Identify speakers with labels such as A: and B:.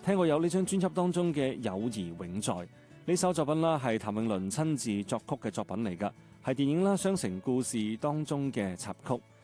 A: 聽過有呢張專輯當中嘅《友誼永在》呢首作品啦，係譚詠麟親自作曲嘅作品嚟㗎，係電影啦《雙城故事》當中嘅插曲。